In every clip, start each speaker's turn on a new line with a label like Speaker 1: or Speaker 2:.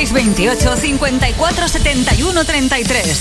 Speaker 1: 628 54 71 33.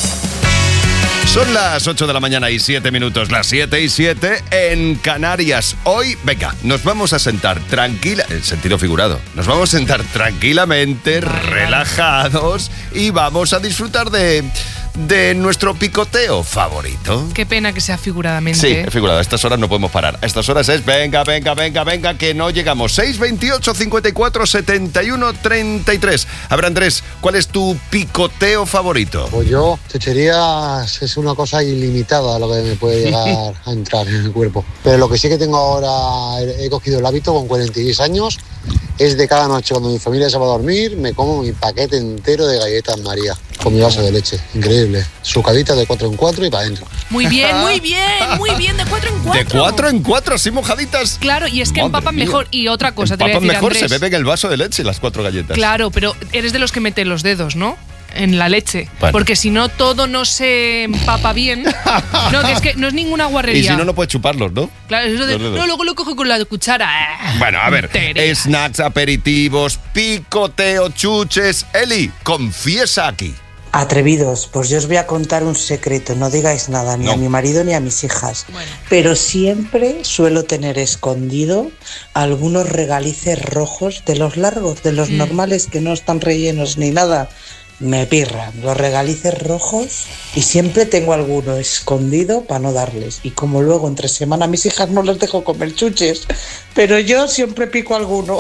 Speaker 2: Son las 8 de la mañana y 7 minutos, las 7 y 7 en Canarias. Hoy, venga, nos vamos a sentar tranquila, en sentido figurado, nos vamos a sentar tranquilamente, relajados y vamos a disfrutar de nuestro picoteo favorito.
Speaker 3: Qué pena que sea figuradamente.
Speaker 2: Sí, es figurado. A estas horas no podemos parar. A estas horas es venga, que no llegamos. 628 54 71 33. A ver, Andrés, ¿cuál es tu picoteo favorito?
Speaker 4: Pues yo, chucherías es una cosa ilimitada lo que me puede llegar a entrar en el cuerpo. Pero lo que sí que tengo ahora, he cogido el hábito con 46 años, es de cada noche cuando mi familia se va a dormir, me como mi paquete entero de galletas María con mi vaso de leche. Increíble. Sucadita de 4 en 4 y para adentro.
Speaker 3: Muy bien, de 4 en 4.
Speaker 2: De 4 en 4, así mojaditas.
Speaker 3: Claro, y es que empapan mejor. Y otra cosa, te voy a decir,
Speaker 2: mejor,
Speaker 3: Andrés,
Speaker 2: se beben el vaso de leche las 4 galletas.
Speaker 3: Claro, pero eres de los que meten los dedos, ¿no? En la leche. Bueno. Porque si no, todo no se empapa bien. No, que es que no es ninguna guarrería.
Speaker 2: Y si no, no puedes chuparlos, ¿no?
Speaker 3: Claro, eso de, no, luego lo cojo con la cuchara.
Speaker 2: Bueno, a ver, snacks, aperitivos, picoteo, chuches. Eli, confiesa aquí.
Speaker 5: Atrevidos, pues yo os voy a contar un secreto, no digáis nada ni a mi marido ni a mis hijas,
Speaker 3: bueno,
Speaker 5: pero siempre suelo tener escondido algunos regalices rojos de los largos, de los normales que no están rellenos ni nada. Me pirran los regalices rojos y siempre tengo alguno escondido para no darles. Y como luego entre semana a mis hijas no les dejo comer chuches, pero yo siempre pico alguno.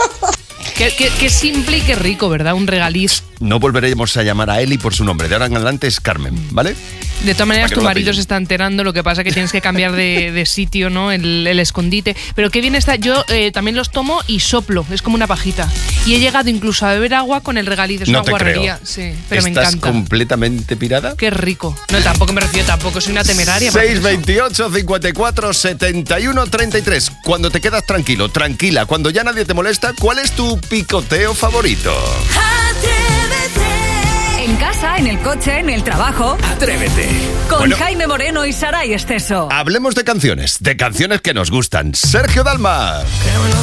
Speaker 3: Qué simple y qué rico, ¿verdad? Un regaliz.
Speaker 2: No volveremos a llamar a Eli por su nombre. De ahora en adelante es Carmen, ¿vale?
Speaker 3: De todas maneras, tu marido se está enterando. Lo que pasa es que tienes que cambiar de sitio, ¿no? El escondite. Pero qué bien está. Yo también los tomo y soplo. Es como una pajita. Y he llegado incluso a beber agua con el regaliz. Es una guarrería. Sí, pero me encanta.
Speaker 2: ¿Estás completamente pirada?
Speaker 3: Qué rico. No, tampoco me refiero, tampoco soy una temeraria.
Speaker 2: 628 54 71 33. Cuando te quedas tranquilo, tranquila, cuando ya nadie te molesta, ¿cuál es tu picoteo favorito?
Speaker 1: En casa, en el coche, en el trabajo.
Speaker 2: Atrévete.
Speaker 1: Con Jaime Moreno y Saray Esteso.
Speaker 2: Hablemos de canciones que nos gustan. Sergio Dalma.
Speaker 6: Creo en los